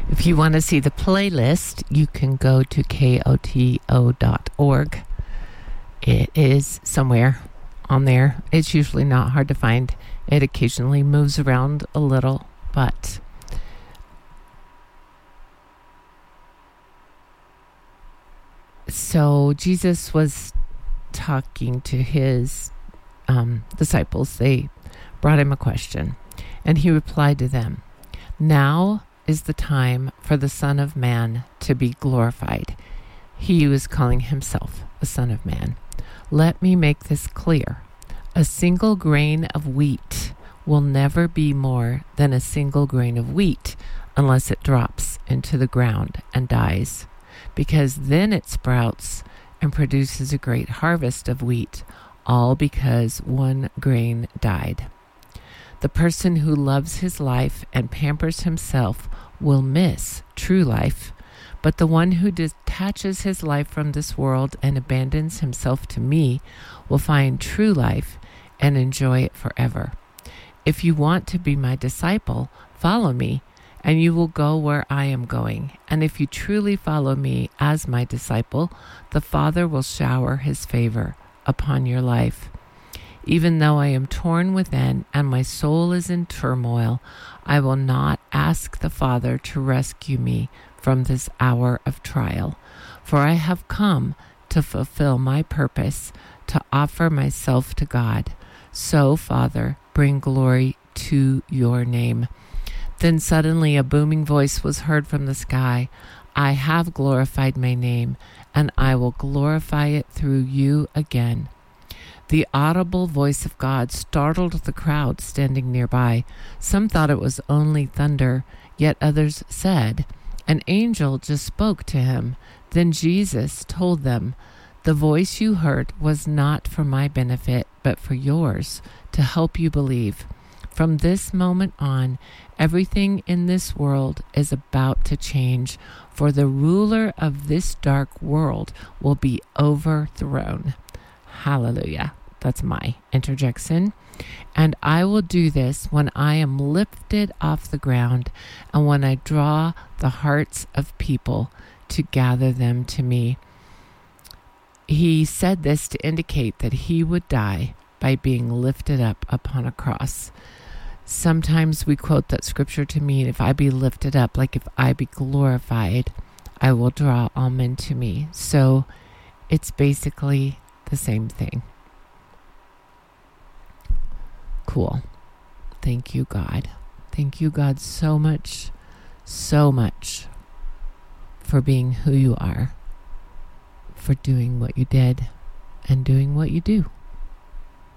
If you want to see the playlist, you can go to koto.org. It is somewhere on there. It's usually not hard to find. It occasionally moves around a little, but so Jesus was talking to his disciples. They brought him a question, and he replied to them, "Now is the time for the Son of Man to be glorified." He was calling himself the Son of Man. "Let me make this clear. A single grain of wheat will never be more than a single grain of wheat unless it drops into the ground and dies, because then it sprouts and produces a great harvest of wheat, all because one grain died. The person who loves his life and pampers himself will miss true life, but the one who detaches his life from this world and abandons himself to me will find true life and enjoy it forever. If you want to be my disciple, follow me, and you will go where I am going. And if you truly follow me as my disciple, the Father will shower his favor upon your life. Even though I am torn within and my soul is in turmoil, I will not ask the Father to rescue me from this hour of trial, for I have come to fulfill my purpose, to offer myself to God. So, Father, bring glory to your name." Then suddenly a booming voice was heard from the sky. "I have glorified my name, and I will glorify it through you again." The audible voice of God startled the crowd standing nearby. Some thought it was only thunder, yet others said, "An angel just spoke to him." Then Jesus told them, "The voice you heard was not for my benefit, but for yours, to help you believe. From this moment on, everything in this world is about to change, for the ruler of this dark world will be overthrown." Hallelujah. That's my interjection. "And I will do this when I am lifted off the ground and when I draw the hearts of people to gather them to me." He said this to indicate that he would die by being lifted up upon a cross. Sometimes we quote that scripture to mean if I be lifted up, like if I be glorified, I will draw all men to me. So it's basically the same thing. Cool. Thank you, God. Thank you, God, so much for being who you are, for doing what you did and doing what you do.